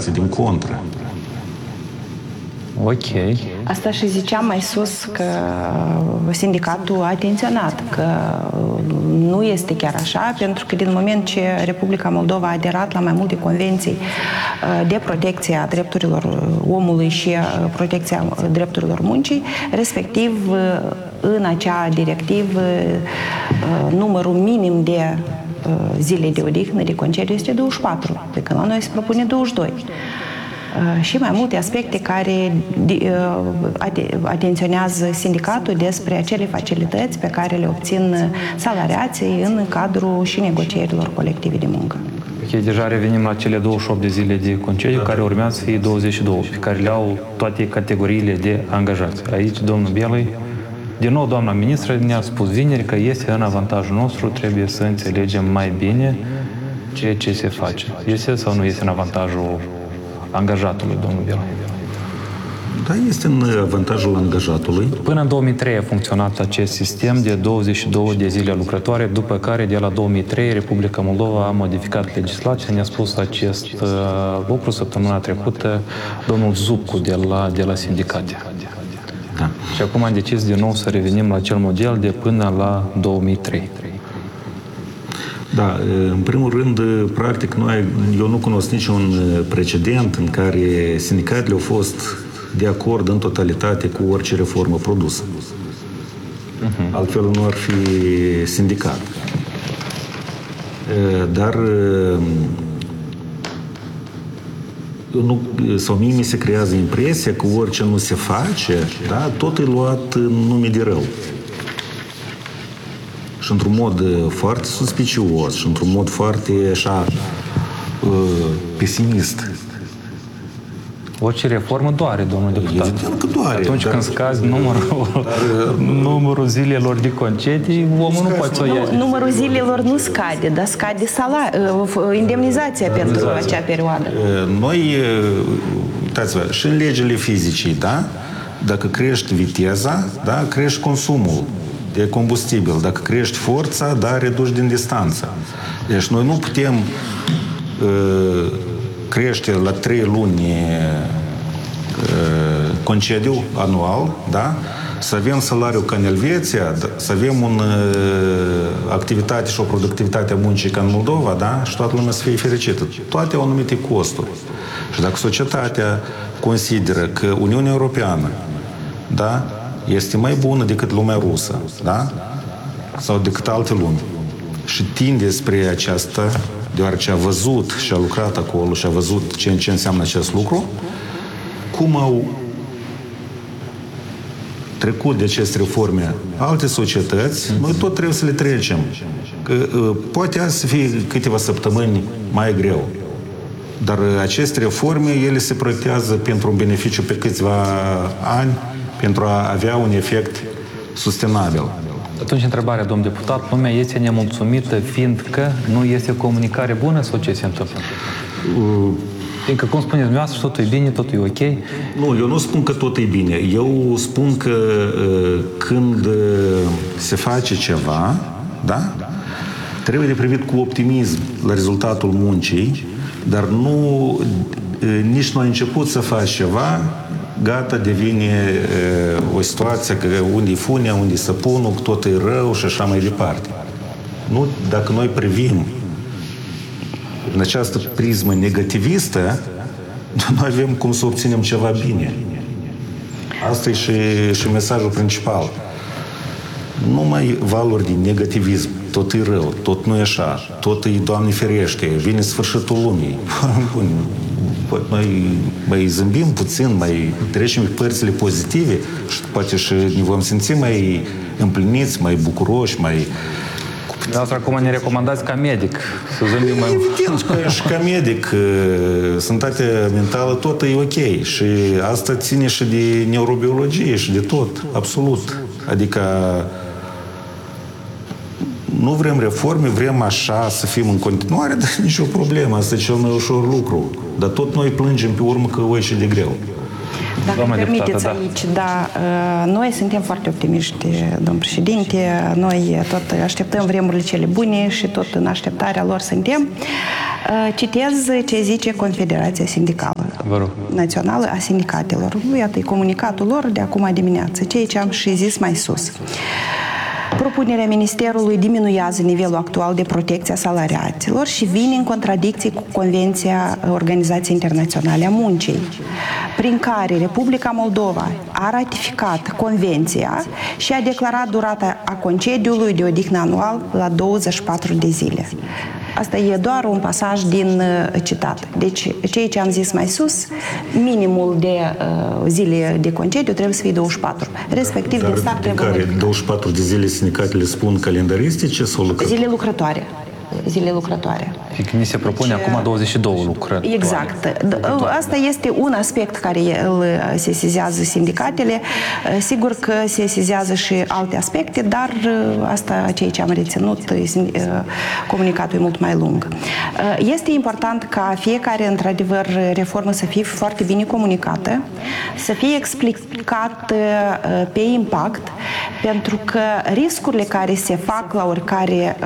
situație, din contră. Ok. Asta și ziceam mai sus că sindicatul a atenționat că nu este chiar așa, pentru că din moment ce Republica Moldova a aderat la mai multe convenții de protecție a drepturilor omului și protecția drepturilor muncii, respectiv în acea directivă numărul minim de zile de odihnă, de concediu este 24, pe când la noi se propune 22. Și mai multe aspecte care atenționează sindicatul despre acele facilități pe care le obțin salariații în cadrul și negocierilor colective de muncă. Ok, deja revenim la cele 28 de zile de concediu, care urmează să fie 22, pe care le au toate categoriile de angajați. Aici, domnul Bielui, din nou, doamna ministră ne-a spus vineri că este în avantajul nostru, trebuie să înțelegem mai bine ceea ce se face. Este sau nu este în avantajul angajatului, domnul Bielui? Da, este în avantajul angajatului. Până în 2003 a funcționat acest sistem de 22 de zile lucrătoare, după care, de la 2003, Republica Moldova a modificat legislația. Ne-a spus acest lucru săptămâna trecută domnul Zupcu de la sindicate. Da. Și acum am decis din nou să revenim la acel model de până la 2003. Da, în primul rând, practic, eu nu cunosc niciun precedent în care sindicatele au fost de acord în totalitate cu orice reformă produsă. Altfel nu ar fi sindicat. Dar sau mie mi se creează impresia că orice nu se face, da, tot e luat în nume de rău. Și într-un mod foarte suspicios și într-un mod foarte așa pesimist. Orice reformă doare, domnul deputat. Evident că doare. Atunci când scazi numărul zilelor de concedii, omul nu poate să o ia. Numărul zilelor nu scade, dar scade indemnizația pentru acea perioadă. Noi, uitați-vă, și în legile fizicii, da? Dacă crești viteza, da? Crești consumul de combustibil. Dacă crești forța, da, reduci din distanță. Deci noi nu putem crește la 3 luni concediu anual, da? Să avem salariu ca în Elveția, să avem o activitate și o productivitate a muncii ca în Moldova, da? Și toată lumea să fie fericită. Toate au anumite costuri. Și dacă societatea consideră că Uniunea Europeană, da, este mai bună decât lumea rusă, da? Sau decât alte lumi, și tinde spre aceasta, deoarece a văzut și a lucrat acolo și a văzut ce înseamnă acest lucru, cum au trecut de aceste reforme alte societăți, noi tot trebuie să le trecem. Că, poate azi să fie câteva săptămâni mai greu, dar aceste reforme, ele se proiectează pentru un beneficiu pe câțiva ani, pentru a avea un efect sustenabil. Atunci, întrebarea, domn deputat, lumea este nemulțumită fiindcă nu este comunicare bună sau ce se întâmplă? Fiindcă, cum spuneți dumneavoastră, totul e bine, totul e ok? Nu, eu nu spun că tot e bine. Eu spun că când se face ceva, da? Trebuie de privit cu optimism la rezultatul muncii, dar nu nici nu ai început să faci ceva, gata, devine o situație că unde-i funia, unde-i săpunul, tot e rău și așa mai departe. Nu, dacă noi privim în această prismă negativistă, noi avem cum să obținem ceva bine. Asta e și mesajul principal. Nu mai valori din negativism, tot e rău, tot nu e așa, tot e, Doamne ferește, vine sfârșitul lumii. Noi mai zâmbim puțin, mai trecem pe părțile pozitive și poate și ne vom simți mai împliniți, mai bucuroși, mai... Dumneavoastră acum ne recomandați ca medic să zâmbim mai... Evident că și ca medic sănătatea mentală tot e ok și asta ține și de neurobiologie și de tot, absolut. Adică nu vrem reforme, vrem așa să fim în continuare, dar nicio problemă, asta e cel mai ușor lucru. Dar tot noi plângem pe urmă că o ieși de greu. Dacă îmi permiteți aici, da, noi suntem foarte optimiști, domn președinte, noi tot așteptăm vremurile cele bune și tot în așteptarea lor suntem. Citez ce zice Confederația Sindicală. Vă rog. Națională a Sindicatelor. Iată, e comunicatul lor de acum dimineață, ceea ce am și zis mai sus. Propunerea Ministerului diminuează nivelul actual de protecție a salariaților și vine în contradicție cu Convenția Organizației Internaționale a Muncii, prin care Republica Moldova a ratificat Convenția și a declarat durata a concediului de odihnă anual la 24 de zile. Asta e doar un pasaj din citat. Deci, ceea ce am zis mai sus, minimul de zile de concediu trebuie să fie 24. Respectiv, Dar din start de care 24 de zile sindicatele spun calendaristice sau lucrătoare? Zile lucrătoare. Zile lucrătoare. Fiindcă ni se propune acum 22 lucrătoare. Exact. Asta este un aspect care îl sesizează sindicatele. Sigur că sesizează și alte aspecte, dar asta ceea ce am reținut, comunicatul e mult mai lung. Este important ca fiecare, într-adevăr, reformă să fie foarte bine comunicată, să fie explicată pe impact, pentru că riscurile care se fac la oricare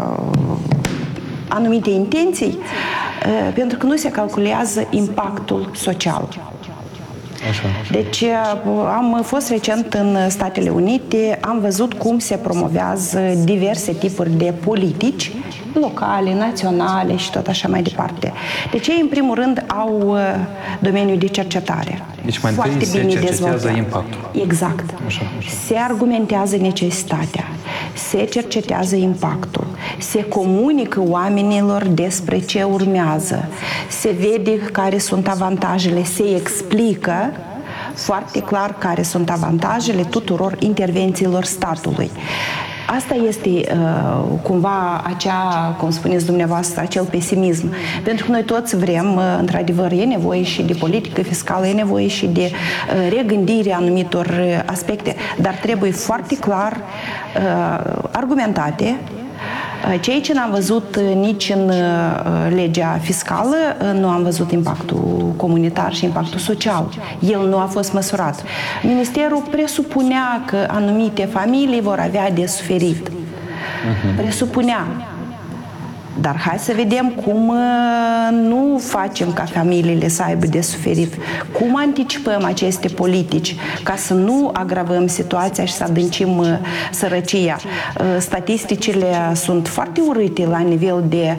anumite intenții, pentru că nu se calculează impactul social. Așa. Deci am fost recent în Statele Unite, am văzut cum se promovează diverse tipuri de politici locale, naționale și tot așa mai departe. Deci ei, în primul rând, au domeniul de cercetare. Deci mai întâi se cercetează impactul. Exact. Așa. Se argumentează necesitatea, se cercetează impactul, se comunică oamenilor despre ce urmează, se vede care sunt avantajele, se explică foarte clar care sunt avantajele tuturor intervențiilor statului. Asta este cumva acea, cum spuneți dumneavoastră, acel pesimism. Pentru că noi toți vrem, într-adevăr, e nevoie și de politică fiscală, e nevoie și de regândire anumitor aspecte, dar trebuie foarte clar argumentate. Ceea ce n-am văzut nici în legea fiscală, nu am văzut impactul comunitar și impactul social. El nu a fost măsurat. Ministerul presupunea că anumite familii vor avea de suferit. Presupunea. Dar hai să vedem cum nu facem ca familiile să aibă de suferit. Cum anticipăm aceste politici ca să nu agravăm situația și să adâncim sărăcia. Statisticile sunt foarte urâte la nivel de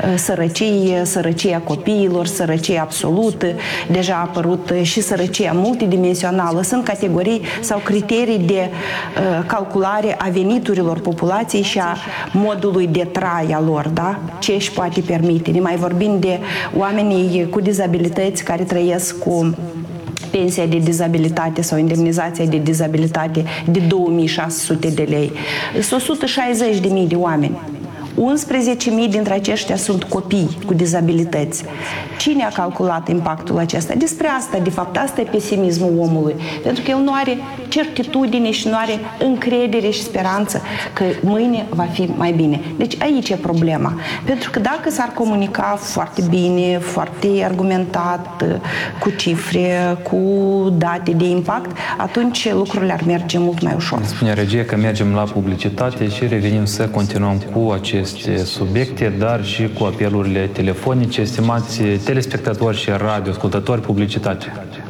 sărăcia copiilor, sărăcia absolută. Deja a apărut și sărăcia multidimensională. Sunt categorii sau criterii de calculare a veniturilor populației și a modului de trai a lor, da? Ce își poate permite. Ne mai vorbim de oamenii cu dizabilități care trăiesc cu pensia de dizabilitate sau indemnizația de dizabilitate de 2600 de lei. Sunt 160.000 de oameni. 11.000 dintre aceștia sunt copii cu dizabilități. Cine a calculat impactul acesta? Despre asta, de fapt, asta e pesimismul omului. Pentru că el nu are certitudine și nu are încredere și speranță că mâine va fi mai bine. Deci aici e problema. Pentru că dacă s-ar comunica foarte bine, foarte argumentat, cu cifre, cu date de impact, atunci lucrurile ar merge mult mai ușor. Spune regie că mergem la publicitate și revenim să continuăm cu aceste subiecte, dar și cu apelurile telefonice. Stimați telespectatori și radioascultători, publicitate.